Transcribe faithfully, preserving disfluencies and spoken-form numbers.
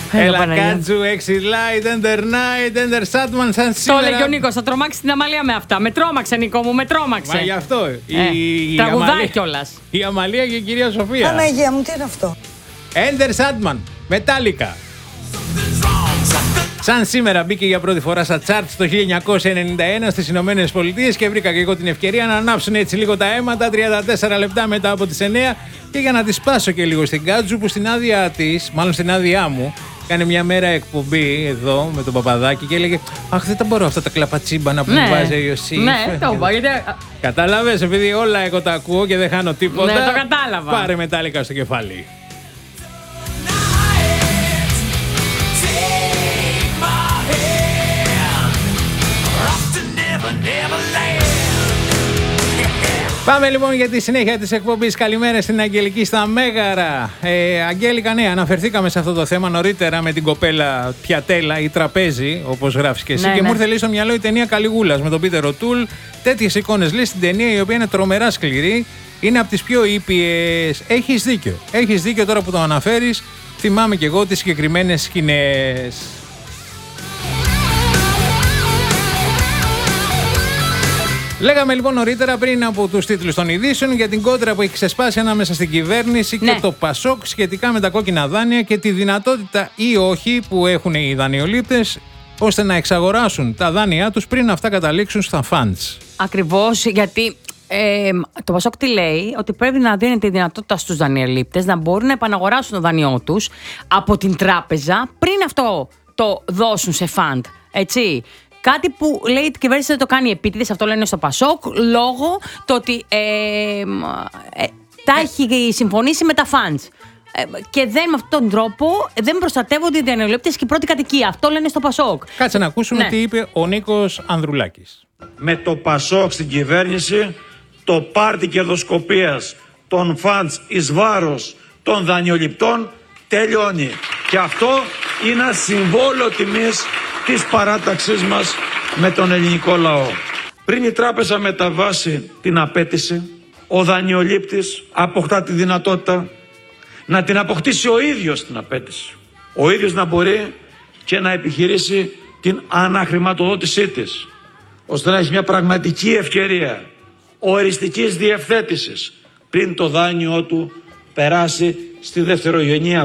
Έλα Κάτζου, έξι light, ender night, ender Satman, σαν σήμερα. Το έλεγε ο Νίκος, θα τρομάξει την Αμαλία με αυτά. Με τρόμαξε, Νίκο μου, με τρόμαξε. Μα γι' αυτό. Ε, η, τραγουδάει κιόλας. Η Αμαλία και η κυρία Σοφία. Παναγία μου, τι είναι αυτό. Ender Satman, Metallica. Σαν σήμερα μπήκε για πρώτη φορά στα charts το χίλια εννιακόσια ενενήντα ένα στις Ηνωμένες Πολιτείες και βρήκα και εγώ την ευκαιρία να ανάψουν έτσι λίγο τα αίματα τριάντα τέσσερα λεπτά μετά από τις εννιά και για να τη σπάσω και λίγο στην Κάτζου που στην άδεια της, μάλλον στην άδειά μου, κάνει μια μέρα εκπομπή εδώ με τον Παπαδάκη και έλεγε «Αχ, δεν τα μπορώ αυτά τα κλαπατσίμπανα που ναι. μου βάζει ο Ιωσήφ». Ναι, το είπα, γιατί... Κατάλαβες, επειδή όλα εγώ τα ακούω και δεν χάνω τίποτα. Ναι, το κατάλαβα. Πάρε Metallica στο κεφάλι. Πάμε λοιπόν για τη συνέχεια της εκπομπής. Καλημέρα στην Αγγελική στα Μέγαρα. Ε, Αγγέλικα, ναι, αναφερθήκαμε σε αυτό το θέμα νωρίτερα με την κοπέλα Πιατέλα ή Τραπέζι, όπως γράφεις και εσύ. Ναι, και ναι. μου ήρθε λέει στο μυαλό η ταινία Καλιγούλας με τον Πίτερ Οτούλ. Τέτοιες εικόνες λέει στην ταινία, η οποία είναι τρομερά σκληρή. Είναι από τις πιο ήπιες. Έχεις δίκιο. Έχεις δίκιο τώρα που το αναφέρεις. Θυμάμαι κι εγώ τις συγκεκριμένες σκηνές. Λέγαμε λοιπόν νωρίτερα πριν από τους τίτλους των ειδήσεων για την κόντρα που έχει ξεσπάσει ανάμεσα στην κυβέρνηση ναι. και το Πασόκ σχετικά με τα κόκκινα δάνεια και τη δυνατότητα ή όχι που έχουν οι δανειολήπτες ώστε να εξαγοράσουν τα δάνειά τους πριν αυτά καταλήξουν στα funds. Ακριβώς, γιατί ε, το Πασόκ τι λέει, ότι πρέπει να δίνεται η δυνατότητα στους δανειολήπτες να μπορούν να επαναγοράσουν το δανειό τους από την τράπεζα πριν αυτό το δώσουν σε fund, έτσι. Κάτι που λέει η κυβέρνηση δεν το κάνει επίτηδες, αυτό λένε στο Πασόκ, λόγω του ότι ε, ε, τα έχει συμφωνήσει με τα funds. Ε, και δεν, με αυτόν τον τρόπο δεν προστατεύονται οι δανειολήπτες και η πρώτη κατοικία. Αυτό λένε στο Πασόκ. Κάτσε να ακούσουμε ναι. τι είπε ο Νίκος Ανδρουλάκης. Με το Πασόκ στην κυβέρνηση, το πάρτι κερδοσκοπίας των funds εις βάρος των δανειοληπτών τελειώνει. Και αυτό είναι ένα συμβόλαιο τιμής της παράταξής μας με τον ελληνικό λαό. Πριν η τράπεζα μεταβάσει την απέτηση, ο δανειολήπτης αποκτά τη δυνατότητα να την αποκτήσει ο ίδιος την απέτηση. Ο ίδιος να μπορεί και να επιχειρήσει την αναχρηματοδότησή της, ώστε να έχει μια πραγματική ευκαιρία οριστικής διευθέτησης πριν το δάνειό του περάσει στη δευτερογενή